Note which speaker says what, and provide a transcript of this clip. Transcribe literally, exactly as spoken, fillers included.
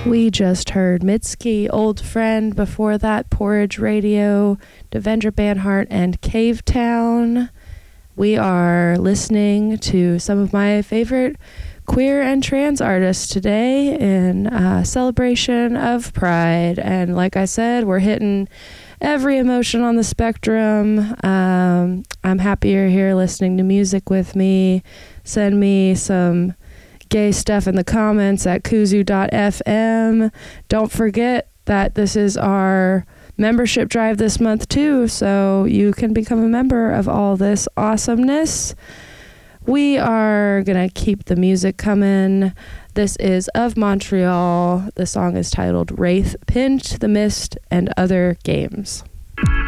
Speaker 1: We just heard Mitski, Old Friend. Before that, Porridge Radio, Devendra Banhart, and Cave Town. We are listening to some of my favorite queer and trans artists today in uh, celebration of Pride. And like I said, we're hitting every emotion on the spectrum. Um, I'm happy you're here listening to music with me. Send me some gay stuff in the comments at kuzu dot f m. Don't forget that this is our membership drive this month too, so you can become a member of all this awesomeness. We are gonna keep the music coming. This is Of Montreal. The song is titled Wraith, Pinned to the Mist, and Other Games.